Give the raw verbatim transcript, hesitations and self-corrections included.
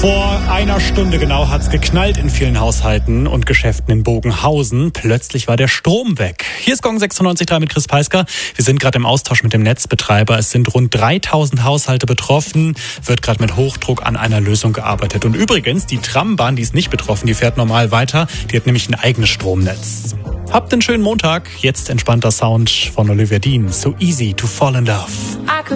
Vor einer Stunde genau hat's geknallt in vielen Haushalten und Geschäften in Bogenhausen. Plötzlich war der Strom weg. Hier ist Gong sechsundneunzig Komma drei mit Chris Peisker. Wir sind gerade im Austausch mit dem Netzbetreiber. Es sind rund dreitausend Haushalte betroffen. Wird gerade mit Hochdruck an einer Lösung gearbeitet. Und übrigens, die Trambahn, die ist nicht betroffen, die fährt normal weiter. Die hat nämlich ein eigenes Stromnetz. Habt einen schönen Montag. Jetzt entspannter Sound von Olivia Dean. So easy to fall in love.